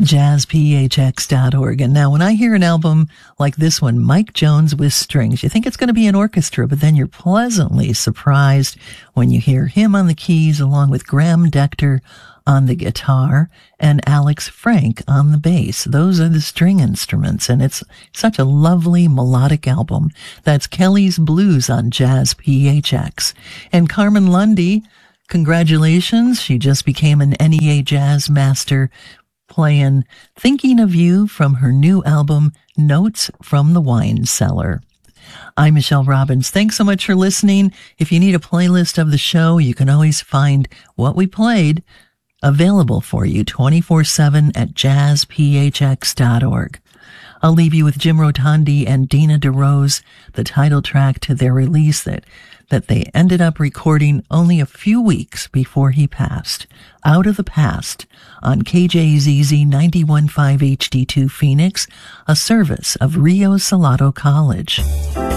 jazzphx.org. And now when I hear an album like this one, Mike Jones with strings, you think it's going to be an orchestra, but then you're pleasantly surprised when you hear him on the keys along with Graham Decter on the guitar and Alex Frank on the bass. Those are the string instruments, and it's such a lovely melodic album. That's Kelly's Blues on Jazz PHX. And Carmen Lundy, congratulations. She just became an NEA Jazz Master, playing Thinking of You from her new album, Notes from the Wine Cellar. I'm Michelle Robbins. Thanks so much for listening. If you need a playlist of the show, you can always find what we played available for you 24/7 at jazzphx.org. I'll leave you with Jim Rotondi and Dina DeRose, the title track to their release that they ended up recording only a few weeks before he passed. Out of the Past on KJZZ 91.5 HD2 Phoenix, a service of Rio Salado College.